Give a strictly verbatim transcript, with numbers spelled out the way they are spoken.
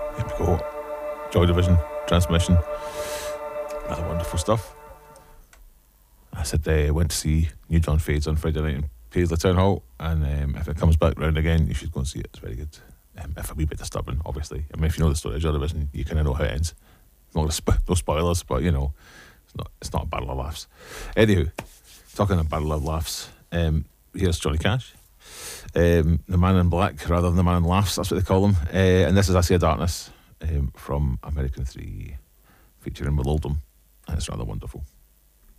Here we go. Joy Division transmission. Rather wonderful stuff. I said I uh, went to see New John Fades on Friday night in Paisley Town Hall, and um, if it comes back round again, you should go and see it. It's very good. Um, if a wee bit disturbing, obviously. I mean, if you know the story of Joy Division, you kind of know how it ends. Not sp- no spoilers, but you know, it's not it's not a battle of laughs. Anywho, talking a battle of laughs, um, here's Johnny Cash, um, the man in black rather than the man in laughs. That's what they call him. Uh, and this is I See a Darkness um, from American three, featuring Will Oldham, and it's rather wonderful.